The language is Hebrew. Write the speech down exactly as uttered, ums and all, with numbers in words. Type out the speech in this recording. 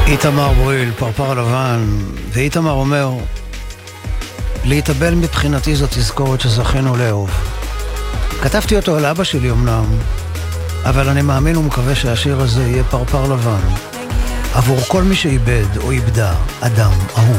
איתמר בריל, פרפר לבן, ואיתמר אומר, להתאבל מבחינתי זאת תזכורת שזכינו לאהוב. כתבתי אותו על אבא שלי אמנם, אבל אני מאמין ומקווה שהשיר הזה יהיה פרפר לבן עבור כל מי שאיבד או איבדה אדם אהוב.